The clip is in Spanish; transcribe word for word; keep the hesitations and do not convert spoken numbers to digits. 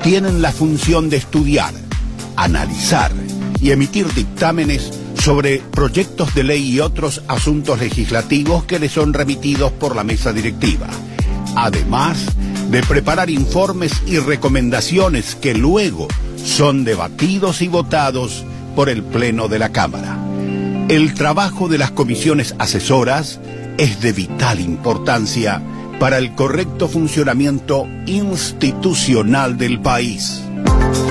tienen la función de estudiar, analizar y emitir dictámenes sobre proyectos de ley y otros asuntos legislativos que les son remitidos por la mesa directiva, además de preparar informes y recomendaciones que luego son debatidos y votados por el Pleno de la Cámara. El trabajo de las comisiones asesoras es de vital importancia para el correcto funcionamiento institucional del país.